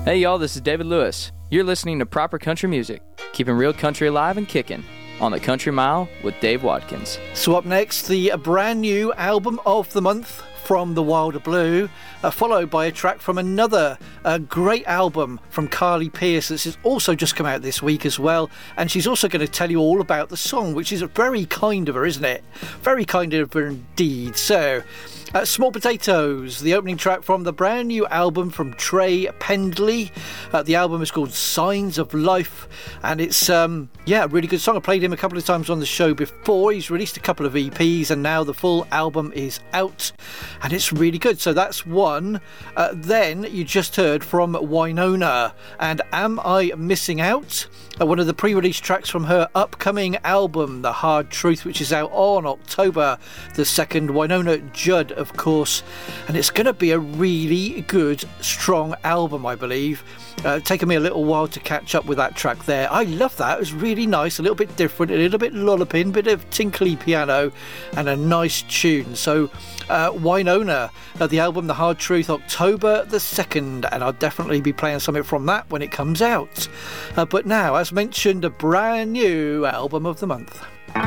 Hey y'all, this is David Lewis. You're listening to Proper Country Music, keeping real country alive and kicking on the Country Mile with Dave Watkins. So up next, the brand new album of the month from The Wilder Blue, followed by a track from another great album from Carly Pearce that's also just come out this week as well, and she's also going to tell you all about the song, which is very kind of her, isn't it? Very kind of her indeed. So Small Potatoes, the opening track from the brand new album from Trey Pendley. The album is called Signs of Life, and it's a really good song. I played him a couple of times on the show before. He's released a couple of EPs, and now the full album is out, and it's really good. So that's one. Then you just heard from Wynonna and Am I Missing Out? One of the pre-release tracks from her upcoming album, The Hard Truth, which is out on October the 2nd. Wynonna Judd, of course, and it's going to be a really good, strong album, I believe. Taken me a little while to catch up with that track there. I love that. It was really nice, a little bit different, a little bit lolloping, bit of tinkly piano, and a nice tune. So Wynonna, the album The Hard Truth, October the 2nd, and I'll definitely be playing something from that when it comes out. But now, as mentioned, a brand new album of the month.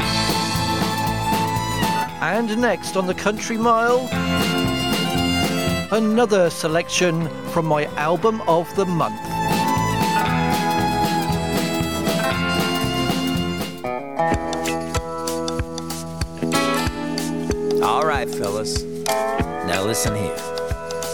And next on the Country Mile, another selection from my album of the month. All right, fellas. Now listen here.